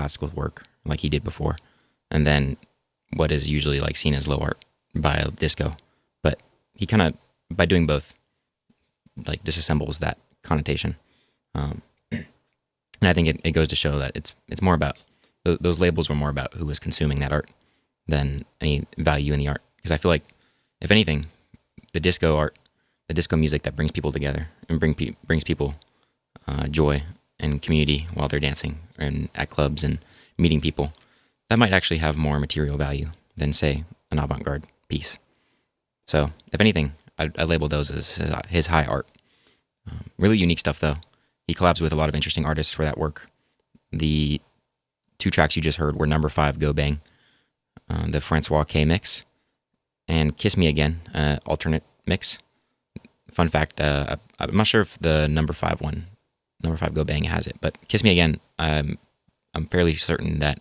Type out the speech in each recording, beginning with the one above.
classical work like he did before, and then what is usually like seen as low art by disco. But he kind of, by doing both, like disassembles that connotation. And I think it goes to show that it's more about, those labels were more about who was consuming that art than any value in the art. Because I feel like, if anything, the disco art, the disco music that brings people together and brings people joy and community while they're dancing and at clubs and meeting people, that might actually have more material value than, say, an avant-garde piece. So, if anything, I label those as his high art. Really unique stuff, though. He collabs with a lot of interesting artists for that work. The 2 tracks you just heard were Number 5, Go Bang, the Francois K mix, and Kiss Me Again, alternate mix. Fun fact, I'm not sure if the Number 5 one, Number 5 Go Bang, has it, but Kiss Me Again, I'm fairly certain that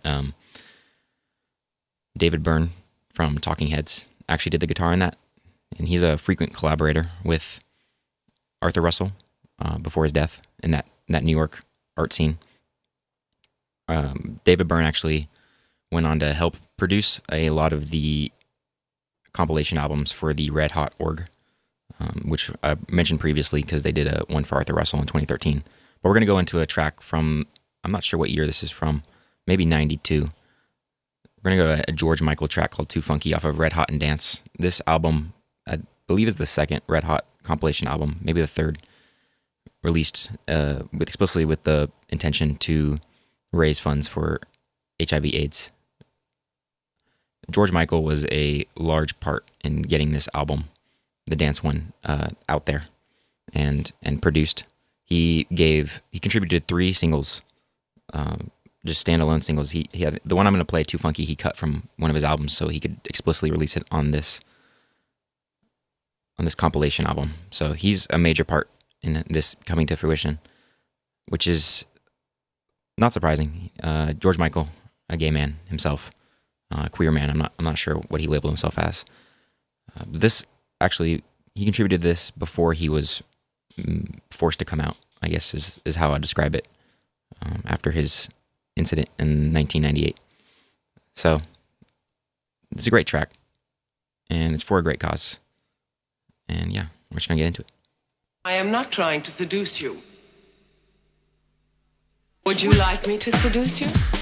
David Byrne from Talking Heads actually did the guitar in that, and he's a frequent collaborator with Arthur Russell before his death in that New York art scene. David Byrne actually went on to help produce a lot of the compilation albums for the Red Hot org, which I mentioned previously because they did one for Arthur Russell in 2013. But we're going to go into a track from, I'm not sure what year this is from, maybe 92. We're going to go to a George Michael track called Too Funky off of Red Hot and Dance. This album, I believe, is the second Red Hot compilation album, maybe the third, released explicitly with the intention to raise funds for HIV/AIDS. George Michael was a large part in getting this album, the dance one, out there and produced. He contributed 3 singles, just standalone singles. He had the one I'm going to play, Too Funky, he cut from one of his albums so he could explicitly release it on this compilation album. So he's a major part in this coming to fruition, which is not surprising. George Michael, a gay man himself, a queer man. I'm not sure what he labeled himself as. This actually, he contributed this before he was forced to come out, I guess is how I describe it, after his incident in 1998. So it's a great track, and it's for a great cause. And yeah, we're just gonna get into it. I am not trying to seduce you. Would you like me to seduce you?